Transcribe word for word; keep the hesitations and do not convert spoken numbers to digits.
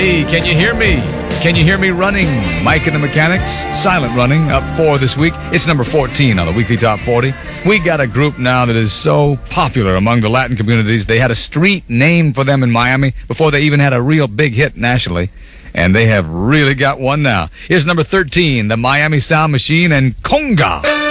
Hey, can you hear me? Can you hear me running? Mike and the Mechanics, silent running, up four this week. It's number fourteen on the Weekly Top forty. We got a group now that is so popular among the Latin communities. They had a street named for them in Miami before they even had a real big hit nationally. And they have really got one now. Here's number thirteen, the Miami Sound Machine and Conga.